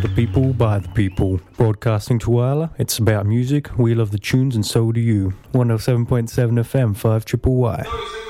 the people, by the people. Broadcasting to Wala, it's about music, we love the tunes and so do you. 107.7 FM, 5 Triple Y.